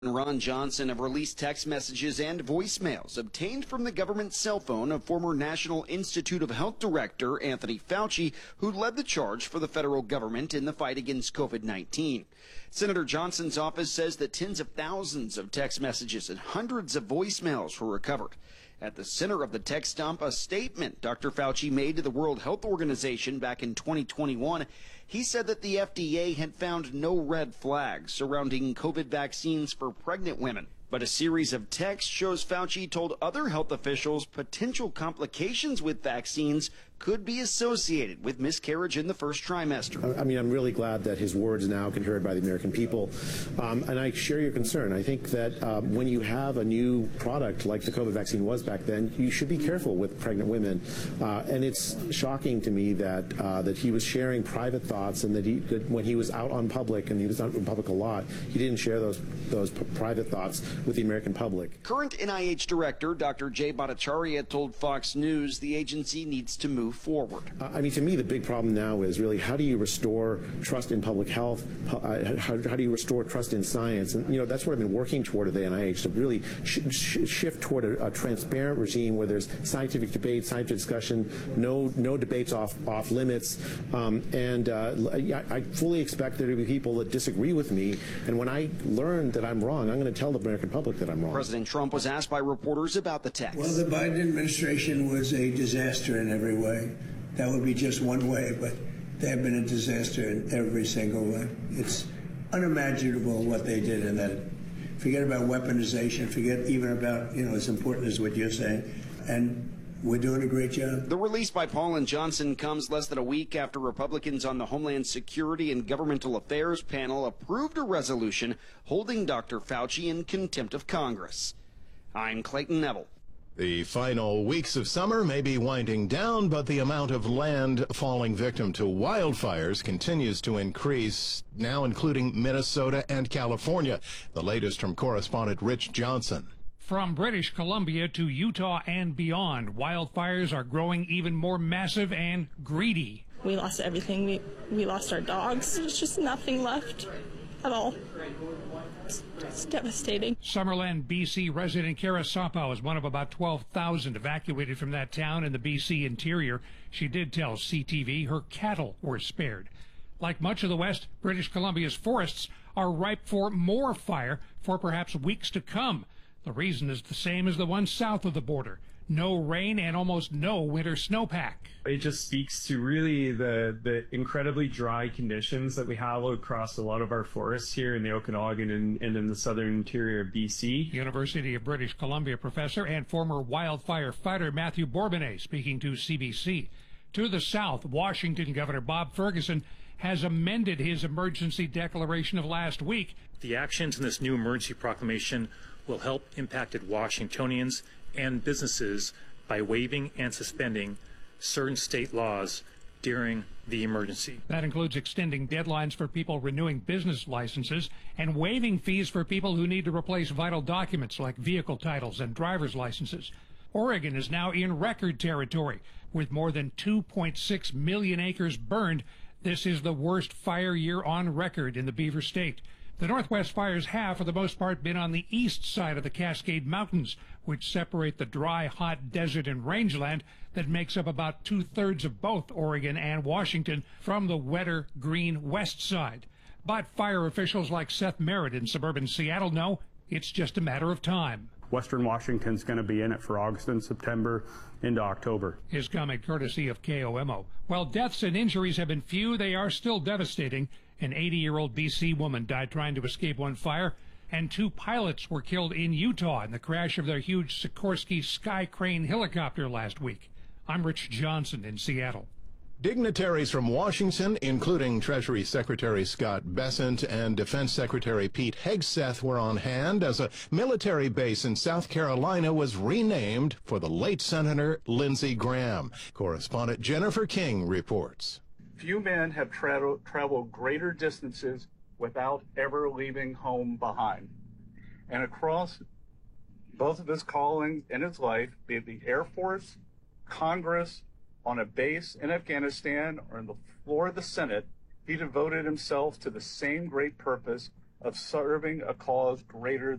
Ron Johnson have released text messages and voicemails obtained from the government cell phone of former National Institute of Health Director Anthony Fauci, who led the charge for the federal government in the fight against COVID-19. Senator Johnson's office says that tens of thousands of text messages and hundreds of voicemails were recovered. At the center of the text dump, a statement Dr. Fauci made to the World Health Organization back in 2021. He said that the FDA had found no red flags surrounding COVID vaccines for pregnant women. But a series of texts shows Fauci told other health officials potential complications with vaccines could be associated with miscarriage in the first trimester. I mean, I'm really glad that his words now can be heard by the American people. And I share your concern. I think that when you have a new product like the COVID vaccine was back then, you should be careful with pregnant women. And it's shocking to me that that he was sharing private thoughts, and that when he was out on public, and he was out in public a lot, he didn't share those private thoughts with the American public. Current NIH Director Dr. Jay Bhattacharya told Fox News the agency needs to move forward. I mean, to me, the big problem now is really how do you restore trust in public health? How do you restore trust in science? And, that's what I've been working toward at the NIH, to really shift toward a transparent regime where there's scientific debate, scientific discussion, no debates off limits. I fully expect there to be people that disagree with me. And when I learn that I'm wrong, I'm going to tell the American public that I'm wrong. President Trump was asked by reporters about the text. Well, the Biden administration was a disaster in every way. That would be just one way, but they have been a disaster in every single way. It's unimaginable what they did in that. Forget about weaponization, forget even about, as important as what you're saying. And we're doing a great job. The release by Paul and Johnson comes less than a week after Republicans on the Homeland Security and Governmental Affairs panel approved a resolution holding Dr. Fauci in contempt of Congress. I'm Clayton Neville. The final weeks of summer may be winding down, but the amount of land falling victim to wildfires continues to increase, now including Minnesota and California. The latest from correspondent Rich Johnson. From British Columbia to Utah and beyond, wildfires are growing even more massive and greedy. We lost everything. We lost our dogs. There's just nothing left at all. It's devastating. Summerland, BC resident Kara Sopow is one of about 12,000 evacuated from that town in the BC interior. She did tell CTV her cattle were spared. Like much of the West, British Columbia's forests are ripe for more fire for perhaps weeks to come. The reason is the same as the one south of the border. No rain and almost no winter snowpack. It just speaks to really the incredibly dry conditions that we have across a lot of our forests here in the Okanagan and in the southern interior of BC. University of British Columbia professor and former wildfire fighter Matthew Bourbonnais speaking to CBC. To the south, Washington Governor Bob Ferguson has amended his emergency declaration of last week. The actions in this new emergency proclamation will help impacted Washingtonians and businesses by waiving and suspending certain state laws during the emergency. That includes extending deadlines for people renewing business licenses and waiving fees for people who need to replace vital documents like vehicle titles and driver's licenses. Oregon is now in record territory with more than 2.6 million acres burned. This is the worst fire year on record in the Beaver State. The Northwest fires have, for the most part, been on the east side of the Cascade Mountains, which separate the dry, hot desert and rangeland that makes up about two-thirds of both Oregon and Washington from the wetter, green west side. But fire officials like Seth Merritt in suburban Seattle know it's just a matter of time. Western Washington's going to be in it for August and September into October. His comment courtesy of KOMO. While deaths and injuries have been few, they are still devastating. An 80-year-old BC woman died trying to escape one fire, and 2 pilots were killed in Utah in the crash of their huge Sikorsky Sky Crane helicopter last week. I'm Rich Johnson in Seattle. Dignitaries from Washington, including Treasury Secretary Scott Bessent and Defense Secretary Pete Hegseth, were on hand as a military base in South Carolina was renamed for the late Senator Lindsey Graham. Correspondent Jennifer King reports. Few men have traveled greater distances without ever leaving home behind. And across both of his callings in his life, be it the Air Force, Congress, on a base in Afghanistan, or on the floor of the Senate, he devoted himself to the same great purpose of serving a cause greater